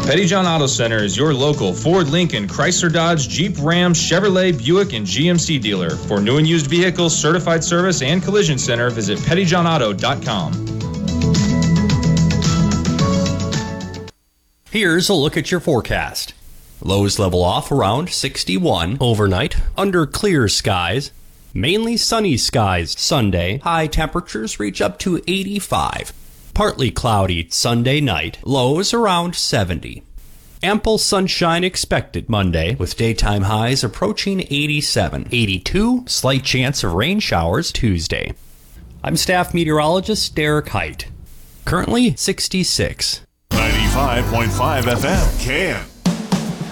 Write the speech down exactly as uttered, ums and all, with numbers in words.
Pettyjohn Auto Center is your local Ford, Lincoln, Chrysler, Dodge, Jeep, Ram, Chevrolet, Buick, and G M C dealer. For new and used vehicles, certified service, and collision center, visit pettyjohn auto dot com. Here's a look at your forecast. Lows level off around sixty-one overnight, under clear skies. Mainly sunny skies Sunday. High temperatures reach up to eighty-five. Partly cloudy Sunday night. Lows around seventy. Ample sunshine expected Monday, with daytime highs approaching eighty-seven. eighty-two, slight chance of rain showers Tuesday. I'm staff meteorologist Derek Height. Currently sixty-six. ninety-five point five F M, Can.